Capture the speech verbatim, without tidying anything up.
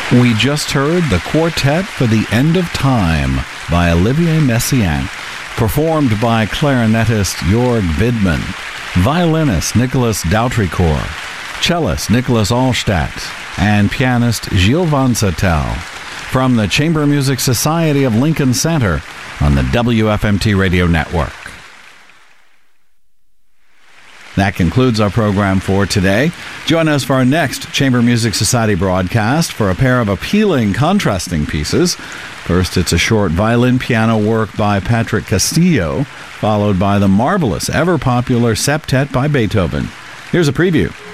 We just heard the Quartet for the End of Time by Olivier Messiaen, performed by clarinetist Jörg Widmann, violinist Nicolas Dautricourt, cellist Nicholas Allstadt, and pianist Gilles Van Zettel, from the Chamber Music Society of Lincoln Center on the W F M T Radio Network. That concludes our program for today. Join us for our next Chamber Music Society broadcast for a pair of appealing, contrasting pieces. First, it's a short violin-piano work by Patrick Castillo, followed by the marvelous, ever-popular Septet by Beethoven. Here's a preview.